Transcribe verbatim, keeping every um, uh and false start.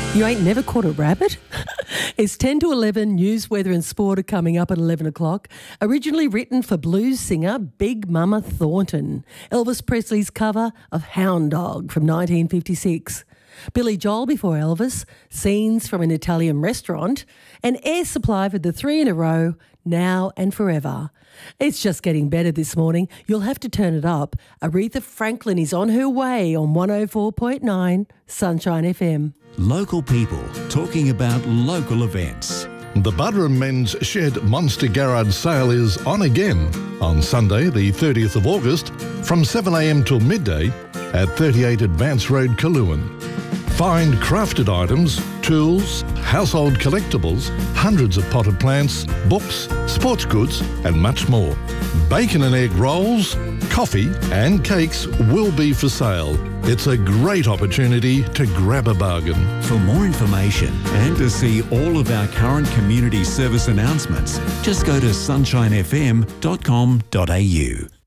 You ain't never caught a rabbit? It's ten to eleven. News, weather and sport are coming up at eleven o'clock. Originally written for blues singer Big Mama Thornton. Elvis Presley's cover of Hound Dog from nineteen fifty-six. Billy Joel before Elvis, Scenes from an Italian Restaurant, and Air Supply for the three in a row, Now and Forever. It's just getting better this morning. You'll have to turn it up. Aretha Franklin is on her way on one oh four point nine Sunshine F M. Local people talking about local events. The Buderim Men's Shed Monster Garage sale is on again on Sunday the thirtieth of August from seven a m till midday at thirty-eight Advance Road, Kaluan. Find crafted items, tools, household collectibles, hundreds of potted plants, books, sports goods and much more. Bacon and egg rolls, coffee and cakes will be for sale. It's a great opportunity to grab a bargain. For more information and to see all of our current community service announcements, just go to sunshine f m dot com dot a u.